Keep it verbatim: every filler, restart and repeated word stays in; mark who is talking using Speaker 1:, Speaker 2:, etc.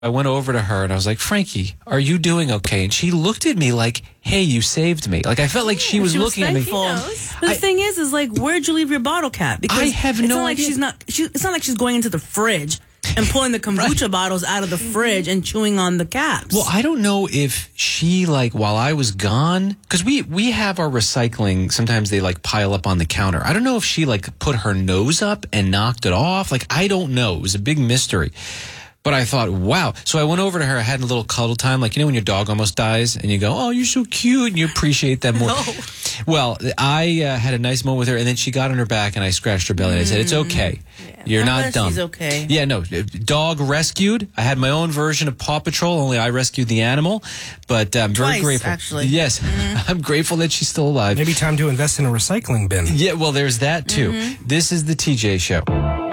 Speaker 1: I went over to her and I was like, Frankie, are you doing okay? And she looked at me like, hey, you saved me. Like, I felt like she was
Speaker 2: she
Speaker 1: looking at me.
Speaker 2: But the
Speaker 1: I,
Speaker 2: thing is, is like, where'd you leave your bottle cap? Because
Speaker 1: I have
Speaker 2: it's
Speaker 1: no
Speaker 2: not like
Speaker 1: idea.
Speaker 2: she's not, she, it's not like she's going into the fridge and pulling the kombucha
Speaker 1: Right.
Speaker 2: bottles out of the fridge and chewing on the caps.
Speaker 1: Well, I don't know if she, like, while I was gone, because we, we have our recycling, sometimes they, like, pile up on the counter. I don't know if she, like, put her nose up and knocked it off. Like, I don't know. It was a big mystery. But I thought, wow. So I went over to her. I had a little cuddle time. Like, you know when your dog almost dies and you go, oh, you're so cute, and you appreciate them more.
Speaker 2: No.
Speaker 1: Well, I uh, had a nice moment with her, and then she got on her back, and I scratched her belly. And I said, it's okay.
Speaker 2: Yeah.
Speaker 1: You're
Speaker 2: I'm
Speaker 1: not
Speaker 2: glad
Speaker 1: dumb.
Speaker 2: she's okay.
Speaker 1: Yeah, no. Dog rescued. I had my own version of Paw Patrol, only I rescued the animal. But I'm very
Speaker 2: Twice,
Speaker 1: grateful.
Speaker 2: actually.
Speaker 1: Yes. Mm-hmm. I'm grateful that she's still alive.
Speaker 3: Maybe time to invest in a recycling bin.
Speaker 1: Yeah, well, there's that, too.
Speaker 2: Mm-hmm.
Speaker 1: This is the T J Show.